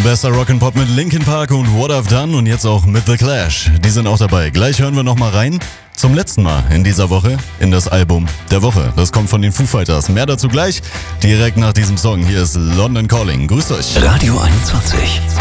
Bester Rock'n'Pop mit Linkin Park und What I've Done und jetzt auch mit The Clash. Die sind auch dabei. Gleich hören wir nochmal rein. Zum letzten Mal in dieser Woche in das Album der Woche. Das kommt von den Foo Fighters. Mehr dazu gleich direkt nach diesem Song. Hier ist London Calling. Grüßt euch. Radio 21.